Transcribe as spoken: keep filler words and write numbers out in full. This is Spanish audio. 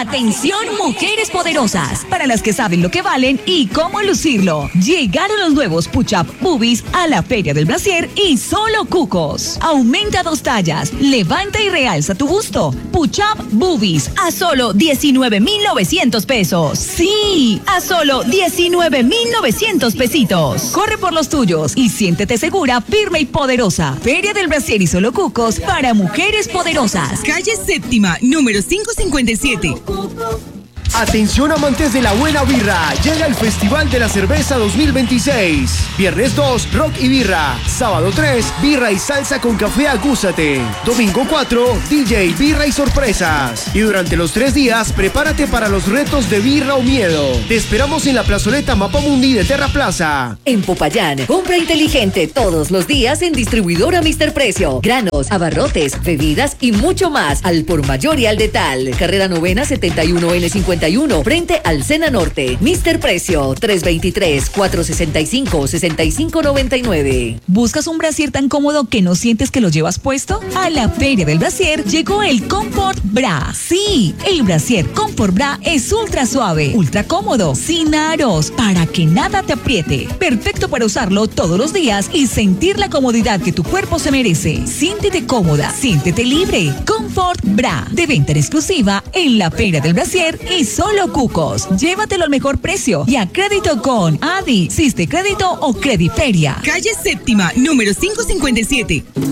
Atención, mujeres poderosas, para las que saben lo que valen y cómo lucirlo. Llegaron los nuevos Push-Up Boobies a la Feria del Brasier y solo cucos. Aumenta dos tallas, levanta y realza tu busto. Push-Up Boobies a solo diecinueve mil novecientos pesos. Sí, a solo diecinueve mil novecientos pesitos. Corre por los tuyos y siéntete segura, firme y poderosa. Feria del Brasier y solo cucos para mujeres poderosas. Calle Séptima, número quinientos cincuenta y siete. Atención amantes de la buena birra, llega el Festival de la Cerveza dos mil veintiséis. Viernes dos, rock y birra. Sábado tres, birra y salsa con café acúsate. Domingo cuatro, D J, birra y sorpresas. Y durante los tres días, prepárate para los retos de birra o miedo. Te esperamos en la plazoleta Mapamundi de Terra Plaza. En Popayán, compra inteligente todos los días en Distribuidora Mister Precio. Granos, abarrotes, bebidas y mucho más al por mayor y al detal. Carrera Novena setenta y uno N cincuenta y uno frente al Sena Norte. Mister Precio tres veintitrés, cuatrocientos sesenta y cinco, sesenta y cinco noventa y nueve. ¿Buscas un brasier tan cómodo que no sientes que lo llevas puesto? A la Feria del Brasier llegó el Comfort Bra. Sí, el brasier Comfort Bra es ultra suave, ultra cómodo, sin aros, para que nada te apriete. Perfecto para usarlo todos los días y sentir la comodidad que tu cuerpo se merece. Siéntete cómoda, siéntete libre. Comfort Bra, de venta en exclusiva en la Feria del Brasier y solo cucos. Llévatelo al mejor precio y a crédito con Adi, Siste Crédito o Crediferia. Calle Séptima, número quinientos cincuenta y siete.